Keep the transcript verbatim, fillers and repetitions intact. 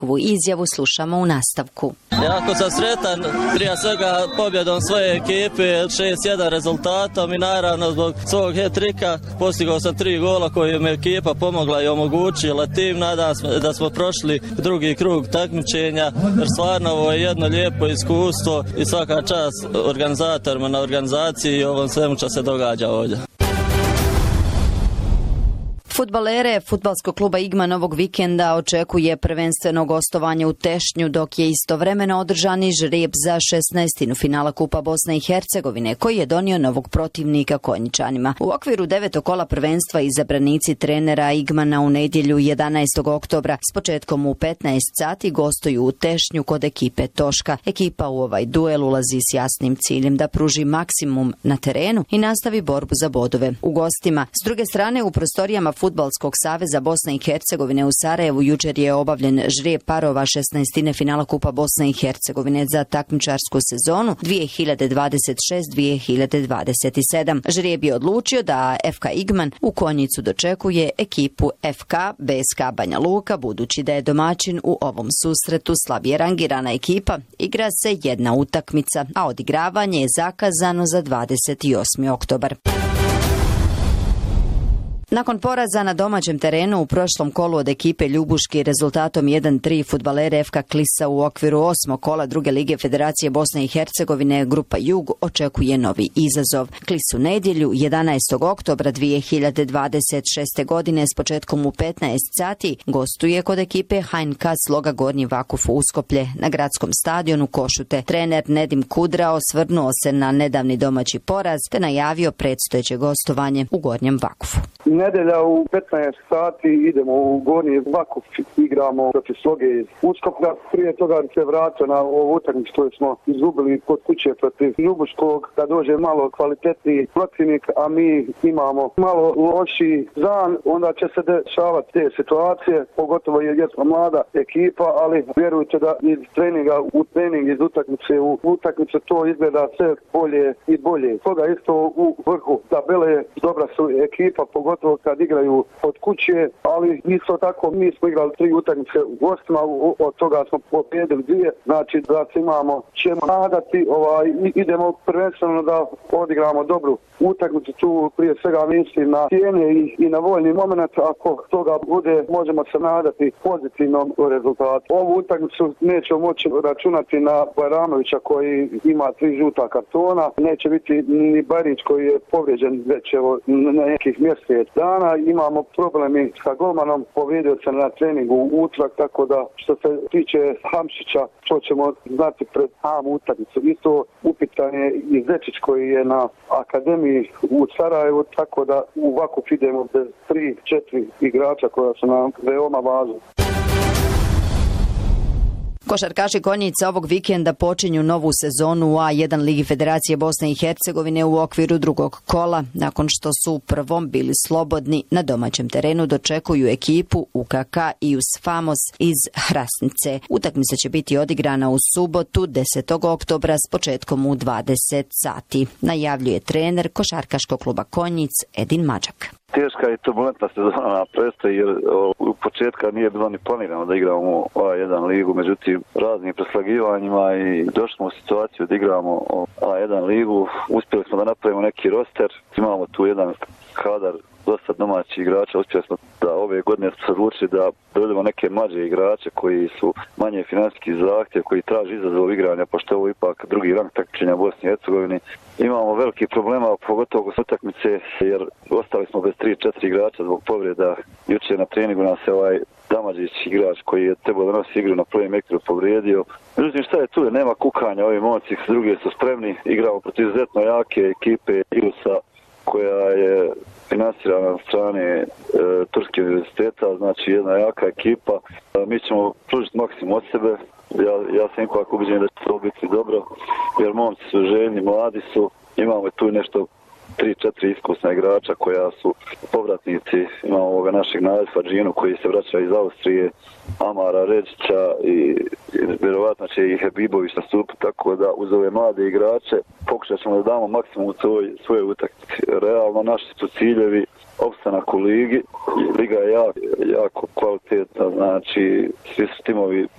Ovu izjavu slušamo u nastavku. Jako sam sretan, prije svega pobjedom svoje ekipe, šest jedan rezultatom i naravno zbog svog hat-trika postigao sam tri gola koje mi ekipa pomogla i omogućila tim. Nadam se da smo prošli drugi krug takmičenja, jer stvarno ovo je jedno lijepo iskustvo i svaka čast organizatorima na organizaciji i ovom svemu što se događa ovdje. Fudbalere fudbalskog kluba Igman ovog vikenda očekuje prvenstveno gostovanje u Tešnju, dok je istovremeno održani žreb za šesnaestinu finala Kupa Bosne i Hercegovine, koji je donio novog protivnika Konjičanima. U okviru devetog kola prvenstva izabranici trenera Igmana u nedjelju jedanaestog oktobra s početkom u petnaest sati gostuju u Tešnju kod ekipe Toška. Ekipa u ovaj duel ulazi s jasnim ciljem da pruži maksimum na terenu i nastavi borbu za bodove u gostima. S druge strane, u prostorijama Fudbalskog saveza Bosne i Hercegovine u Sarajevu jučer je obavljen žrijeb parova šesnaestine finala Kupa Bosne i Hercegovine za takmičarsku sezonu dvije hiljade dvadeset šest dvije hiljade dvadeset sedam. Žrijeb je odlučio da F K Igman u Konjicu dočekuje ekipu F K B S K Banja Luka, budući da je domaćin u ovom susretu slabije rangirana ekipa. Igra se jedna utakmica, a odigravanje je zakazano za dvadeset osmi oktobar. Nakon poraza na domaćem terenu u prošlom kolu od ekipe Ljubuški rezultatom jedan tri fudbalere F K Klisa u okviru osmog kola druge lige Federacije Bosne i Hercegovine grupa Jug očekuje novi izazov. Klis u nedjelju jedanaestog oktobra dvije hiljade dvadeset šeste. godine s početkom u petnaest sati gostuje kod ekipe H N K Sloga Gornji Vakuf u Uskoplje na gradskom stadionu Košute. Trener Nedim Kudra osvrnuo se na nedavni domaći poraz te najavio predstojeće gostovanje u Gornjem Vakufu. Nedelja u petnaest sati idemo u Gornji Vakuf, igramo protiv Sloge iz Uskoplja. Prije toga se vratio na ovu utakmicu koju smo izgubili kod kuće protiv Ljubuškog, da dođe malo kvalitetniji protivnik, a mi imamo malo lošiji dan, onda će se dešavati te situacije, pogotovo jer smo mlada ekipa, ali vjerujte da iz treninga u trening, iz utakmice u utakmice to izgleda sve bolje i bolje. Toga isto u vrhu tabele dobra su ekipa, pogotovo kad igraju od kuće, ali isto tako mi smo igrali tri utakmice u gostima, od toga smo pobjedili dvije, znači da se imamo čemu nadati, ovaj, idemo prvenstveno da odigramo dobru utakmicu, tu prije svega mislim na cijene i, i na voljni moment, ako toga bude možemo se nadati pozitivnom rezultatu. Ovu utakmicu nećemo moći računati na Bajramovića koji ima tri žuta kartona, neće biti ni Barić koji je povrijeđen već evo na nekih mjesec dana, imamo problemi sa golmanom, povrijedio se na treningu u utorak, tako da što se tiče Hamšića, to ćemo znati pred samu utakmicu. Isto upitan je i Zečić koji je na akademiji u Sarajevu, tako da u Vakuf idemo bez tri, četiri igrača koja su nam veoma važna. Košarkaši Konjica ovog vikenda počinju novu sezonu u A jedan Ligi Federacije Bosne i Hercegovine u okviru drugog kola. Nakon što su u prvom bili slobodni, na domaćem terenu dočekuju ekipu U K K Ius Famos iz Hrasnice. Utakmica će biti odigrana u subotu desetog oktobra s početkom u dvadeset sati. Najavljuje trener Košarkaškog kluba Konjic Edin Mađak. Teška i turbulentna sezona predstoji jer u početka nije bilo ni planirano da igramo A jedan ligu, međutim raznim preslagivanjima i došli smo u situaciju da igramo A jedan ligu. Uspjeli smo da napravimo neki roster, imamo tu jedan kadar dosta domaćih igrača, uspjeli smo da ove godine smo se odlučili da dovedemo neke mlađe igrače koji su manje financijski zahtjev, koji traži izazov igranja, pošto je ovo ipak drugi rang takmičenja Bosni i Hercegovini. Imamo veliki problema, pogotovo kod utakmice, jer ostali smo bez tri četiri igrača zbog povreda. Jučer na treningu nas je ovaj Damađić igrač koji je trebao da nosi igru na prvom ekru povrijedio. Međutim, šta je tu? Nema kukanja, ovi momci s druge su spremni. Igramo protiv izuzetno jake ekipe Ilusa koja je finansirana na strane e, Turske univerziteta, znači jedna jaka ekipa. E, mi ćemo pružiti maksimum od sebe. Ja, ja sam ipak ubeđen da će to biti dobro, jer momci su željni, mladi su. Imamo tu nešto tri četiri iskusna igrača koja su povratnici. Imamo ovoga našeg Najfa Džinu koji se vraća iz Austrije, Amara Ređića i, i vjerovatno će i Hebibović nastupiti, tako da uz ove mlade igrače pokušat ćemo da damo maksimum u svoj, svoje utakmice. Realno naši su ciljevi opstanak u ligi. Liga je jako, jako kvalitetna, znači svi su timovi